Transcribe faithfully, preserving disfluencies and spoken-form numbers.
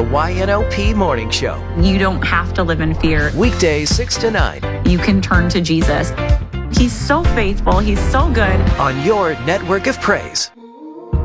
the Y N O P Morning Show. You don't have to live in fear. Weekdays six to nine. You can turn to Jesus. He's so faithful. He's so good. On your network of praise.